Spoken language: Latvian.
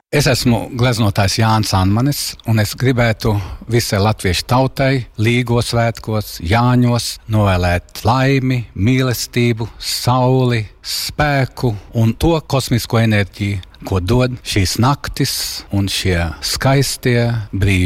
Es esmu gleznotājs Jānis Anmanis, un es gribētu visai latviešu tautai Līgo svētkos, Jāņos novēlēt laimi, mīlestību, sauli, spēku un to kosmisko enerģiju, ko dod šīs naktis un šie skaistie brīži.